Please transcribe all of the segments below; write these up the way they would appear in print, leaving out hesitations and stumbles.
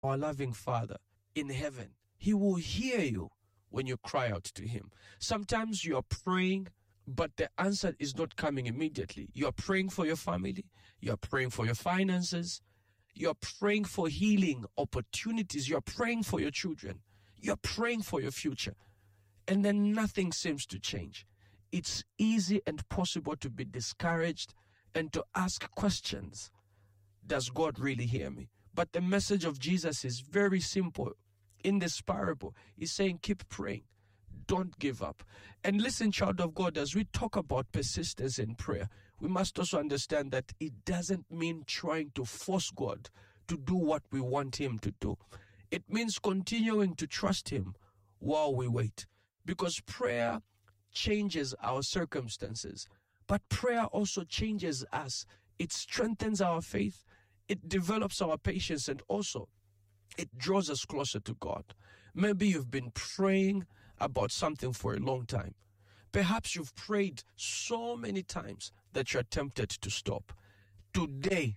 our loving Father in heaven, He will hear you when you cry out to Him. Sometimes you are praying, but the answer is not coming immediately. You are praying for your family. You are praying for your finances. You are praying for healing opportunities. You are praying for your children. You are praying for your future. And then nothing seems to change. It's easy and possible to be discouraged and to ask questions. Does God really hear me? But the message of Jesus is very simple. In this parable, He's saying, keep praying. Don't give up. And listen, child of God, as we talk about persistence in prayer, we must also understand that it doesn't mean trying to force God to do what we want Him to do. It means continuing to trust Him while we wait. Because prayer changes our circumstances, but prayer also changes us. It strengthens our faith, it develops our patience, and also it draws us closer to God. Maybe you've been praying about something for a long time. Perhaps you've prayed so many times that you're tempted to stop. Today,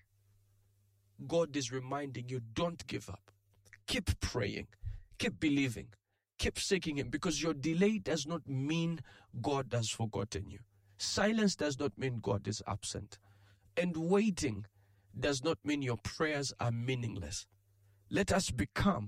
God is reminding you, don't give up. Keep praying. Keep believing. Keep seeking Him, because your delay does not mean God has forgotten you. Silence does not mean God is absent. And waiting does not mean your prayers are meaningless. Let us become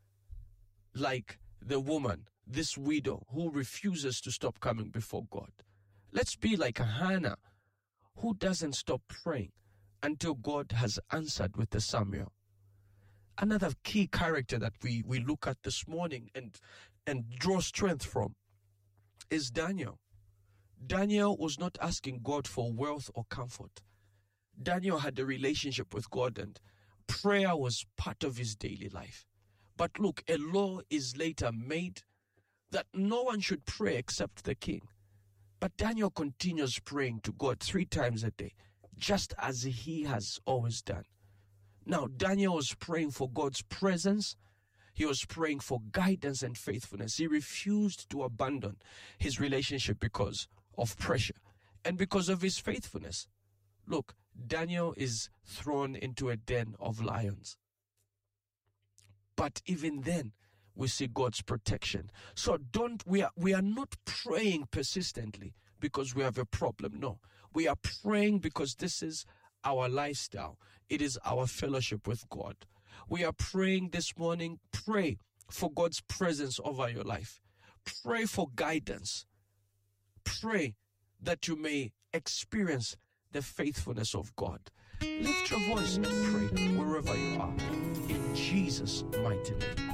like the woman, this widow who refuses to stop coming before God. Let's be like a Hannah who doesn't stop praying until God has answered with the Samuel. Another key character that we look at this morning and draw strength from is Daniel. Daniel was not asking God for wealth or comfort. Daniel had a relationship with God, and prayer was part of his daily life. But look, a law is later made that no one should pray except the king. But Daniel continues praying to God 3 times a day, just as he has always done. Now, Daniel was praying for God's presence. He was praying for guidance and faithfulness. He refused to abandon his relationship because of pressure and because of his faithfulness. Look, Daniel is thrown into a den of lions. But even then, we see God's protection. So we are not praying persistently because we have a problem. No, we are praying because this is our lifestyle. It is our fellowship with God. We are praying this morning. Pray for God's presence over your life. Pray for guidance. Pray that you may experience the faithfulness of God. Lift your voice and pray wherever you are. In Jesus' mighty name.